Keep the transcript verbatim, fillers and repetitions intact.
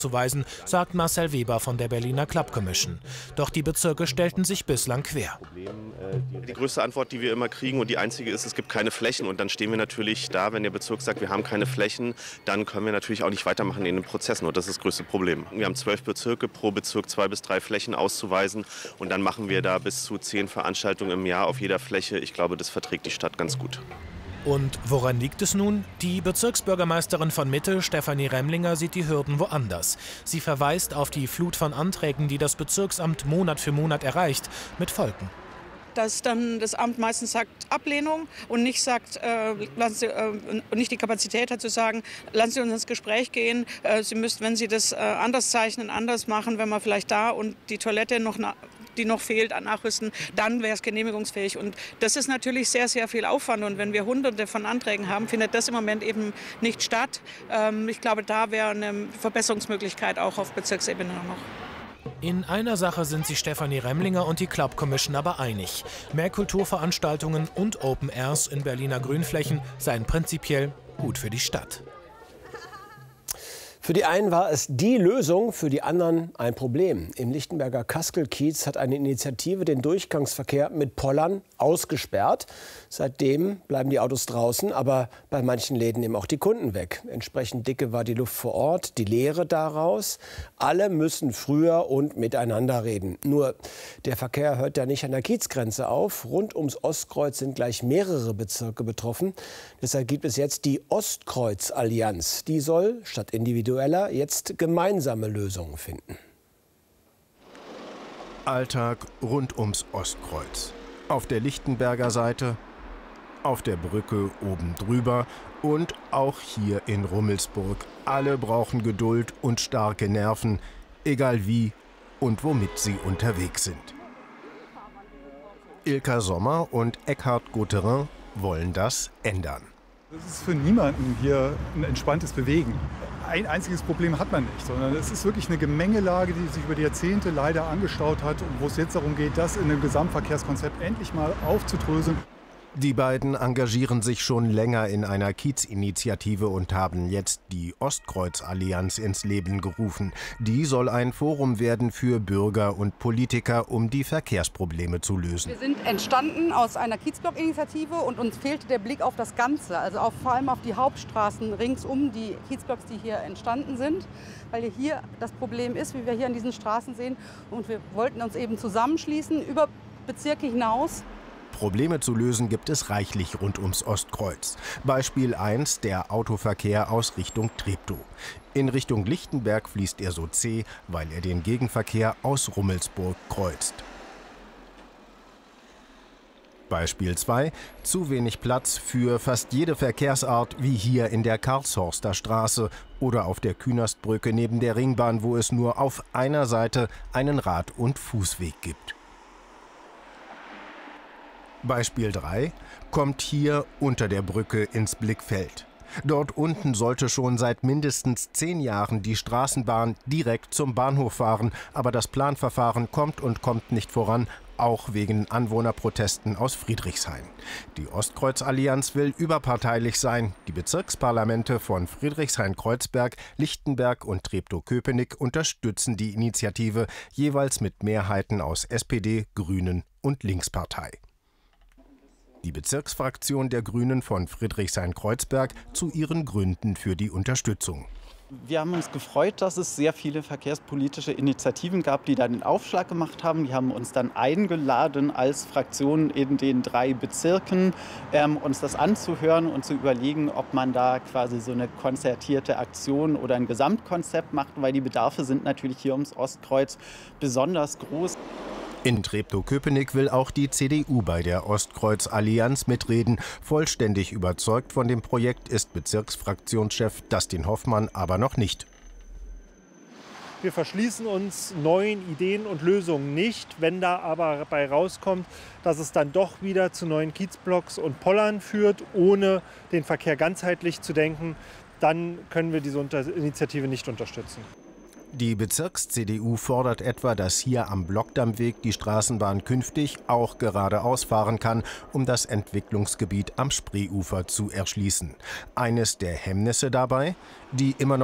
zuweisen, sagt Marcel Weber von der Berliner Club Commission. Doch die Bezirke stellten sich bislang quer. Die größte Antwort, die wir immer kriegen und die einzige ist, es gibt keine Flächen. Und dann stehen wir natürlich da, wenn der Bezirk sagt, wir haben keine Flächen, dann können wir natürlich auch nicht weitermachen in den Prozessen. Und das ist das größte Problem. Wir haben zwölf Bezirke, pro Bezirk zwei bis drei Flächen auszuweisen. Und dann machen wir da bis zu zehn Veranstaltungen im Jahr auf jeder Fläche. Ich glaube, das verträgt die Stadt ganz gut. Und woran liegt es nun? Die Bezirksbürgermeisterin von Mitte, Stefanie Remlinger, sieht die Hürden woanders. Sie verweist auf die Flut von Anträgen, die das Bezirksamt Monat für Monat erreicht, mit Folgen. Dass dann das Amt meistens sagt Ablehnung und nicht sagt, äh, lassen Sie, äh, und nicht die Kapazität hat zu sagen, lassen Sie uns ins Gespräch gehen. Äh, Sie müssten, wenn Sie das äh, anders zeichnen, anders machen, wenn man vielleicht da und die Toilette noch die noch fehlt, nachrüsten, dann wäre es genehmigungsfähig. Und das ist natürlich sehr, sehr viel Aufwand. Und wenn wir hunderte von Anträgen haben, findet das im Moment eben nicht statt. Ähm, ich glaube, da wäre eine Verbesserungsmöglichkeit auch auf Bezirksebene noch. In einer Sache sind sich Stefanie Remlinger und die Club Commission aber einig. Mehr Kulturveranstaltungen und Open Airs in Berliner Grünflächen seien prinzipiell gut für die Stadt. Für die einen war es die Lösung, für die anderen ein Problem. Im Lichtenberger Kaskelkiez hat eine Initiative den Durchgangsverkehr mit Pollern ausgesperrt. Seitdem bleiben die Autos draußen, aber bei manchen Läden eben auch die Kunden weg. Entsprechend dicke war die Luft vor Ort, die Lehre daraus. Alle müssen früher und miteinander reden. Nur der Verkehr hört ja nicht an der Kiezgrenze auf. Rund ums Ostkreuz sind gleich mehrere Bezirke betroffen. Deshalb gibt es jetzt die Ostkreuz-Allianz. Die soll statt individuell jetzt gemeinsame Lösungen finden. Alltag rund ums Ostkreuz. Auf der Lichtenberger Seite, auf der Brücke oben drüber und auch hier in Rummelsburg. Alle brauchen Geduld und starke Nerven, egal wie und womit sie unterwegs sind. Ilka Sommer und Eckhard Gautherin wollen das ändern. Es ist für niemanden hier ein entspanntes Bewegen. Ein einziges Problem hat man nicht, sondern es ist wirklich eine Gemengelage, die sich über die Jahrzehnte leider angestaut hat und wo es jetzt darum geht, das in einem Gesamtverkehrskonzept endlich mal aufzudröseln. Die beiden engagieren sich schon länger in einer Kiezinitiative und haben jetzt die Ostkreuz-Allianz ins Leben gerufen. Die soll ein Forum werden für Bürger und Politiker, um die Verkehrsprobleme zu lösen. Wir sind entstanden aus einer Kiezblock-Initiative und uns fehlte der Blick auf das Ganze, also auf, vor allem auf die Hauptstraßen ringsum die Kiezblocks, die hier entstanden sind, weil hier das Problem ist, wie wir hier an diesen Straßen sehen. Und wir wollten uns eben zusammenschließen über Bezirke hinaus. Probleme zu lösen gibt es reichlich rund ums Ostkreuz. Beispiel eins, der Autoverkehr aus Richtung Treptow. In Richtung Lichtenberg fließt er so zäh, weil er den Gegenverkehr aus Rummelsburg kreuzt. Beispiel zwei, zu wenig Platz für fast jede Verkehrsart, wie hier in der Karlshorster Straße oder auf der Künastbrücke neben der Ringbahn, wo es nur auf einer Seite einen Rad- und Fußweg gibt. Beispiel drei kommt hier unter der Brücke ins Blickfeld. Dort unten sollte schon seit mindestens zehn Jahren die Straßenbahn direkt zum Bahnhof fahren, aber das Planverfahren kommt und kommt nicht voran, auch wegen Anwohnerprotesten aus Friedrichshain. Die Ostkreuz-Allianz will überparteilich sein. Die Bezirksparlamente von Friedrichshain-Kreuzberg, Lichtenberg und Treptow-Köpenick unterstützen die Initiative, jeweils mit Mehrheiten aus S P D, Grünen und Linkspartei. Die Bezirksfraktion der Grünen von Friedrichshain-Kreuzberg zu ihren Gründen für die Unterstützung. Wir haben uns gefreut, dass es sehr viele verkehrspolitische Initiativen gab, die da den Aufschlag gemacht haben. Die haben uns dann eingeladen, als Fraktion in den drei Bezirken ähm, uns das anzuhören und zu überlegen, ob man da quasi so eine konzertierte Aktion oder ein Gesamtkonzept macht, weil die Bedarfe sind natürlich hier ums Ostkreuz besonders groß. In Treptow-Köpenick will auch die C D U bei der Ostkreuz-Allianz mitreden. Vollständig überzeugt von dem Projekt ist Bezirksfraktionschef Dustin Hoffmann aber noch nicht. Wir verschließen uns neuen Ideen und Lösungen nicht. Wenn da aber dabei rauskommt, dass es dann doch wieder zu neuen Kiezblocks und Pollern führt, ohne den Verkehr ganzheitlich zu denken, dann können wir diese Initiative nicht unterstützen. Die Bezirks-C D U fordert etwa, dass hier am Blockdammweg die Straßenbahn künftig auch geradeaus fahren kann, um das Entwicklungsgebiet am Spreeufer zu erschließen. Eines der Hemmnisse dabei? Die immer noch